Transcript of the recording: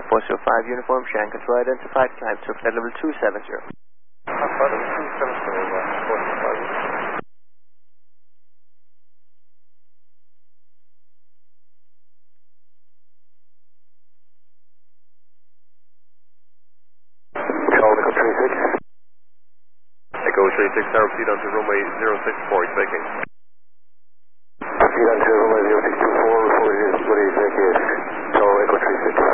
405 uniform, Shan control identified, climb to flight level 270. Flight level 270, 405. Echo 36. Echo 36, now proceed onto runway 064, expecting.